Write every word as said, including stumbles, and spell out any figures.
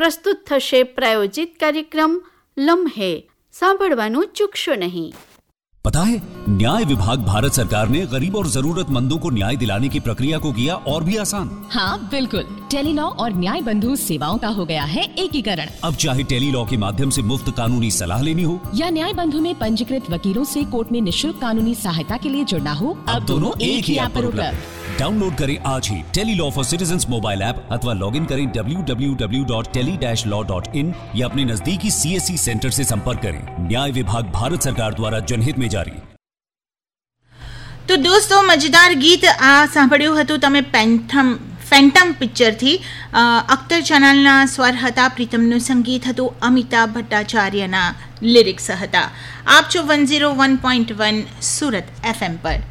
પ્રસ્તુત થશે પ્રાયોજિત કાર્યક્રમ લમ્હે. સાંભળવાનું ચૂકશો નહીં. पता है, न्याय विभाग भारत सरकार ने गरीब और जरूरतमंदों को न्याय दिलाने की प्रक्रिया को किया और भी आसान. हाँ बिल्कुल, टेलीलॉ और न्याय बंधु सेवाओं का हो गया है एकीकरण. अब चाहे टेलीलॉ के माध्यम से मुफ्त कानूनी सलाह लेनी हो या न्याय बंधु में पंजीकृत वकीलों से कोर्ट में निशुल्क कानूनी सहायता के लिए जुड़ना हो, अब दोनों एक ही ऐप पर उपलब्ध. डाउनलोड करें आज ही Tele-Law for citizens mobile app अथवा लॉग इन करें W W W dot tele dash law dot in या अपने नजदीकी सीएससी सेंटर से संपर्क करें. न्याय विभाग भारत सरकार द्वारा जनहित में जारी. તો દોસ્તો, મજેદાર ગીત આ સાંભળ્યું હતું તમે પેન્થમ ફેન્ટમ પિક્ચરથી. અખ્તર ચેનલના સ્વર હતા, પ્રીતમનું સંગીત હતું, અમિતાભ ભટ્ટાચાર્યના લિરિક્સ હતા. આપ છો one zero one point one Surat FM પર.